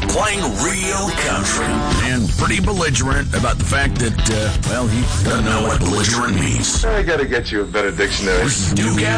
playing real country. And pretty belligerent about the fact that, he doesn't know what belligerent means. I gotta get you a better dictionary. This is Duke